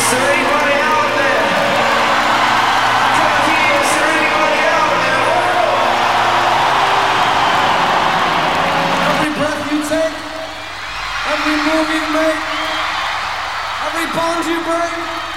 there anybody out there? I can't hear you. Is there anybody out there? Every breath you take, every move you make, every bond you break.